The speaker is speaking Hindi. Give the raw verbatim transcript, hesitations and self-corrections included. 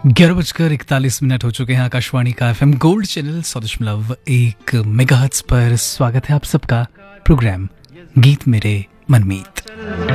ग्यारह बजकर इकतालीस मिनट हो चुके हैं। आकाशवाणी का एफएम गोल्ड चैनल सौ दशमलव एक मेगाहर्ट्ज पर स्वागत है आप सबका। प्रोग्राम गीत मेरे मनमीत।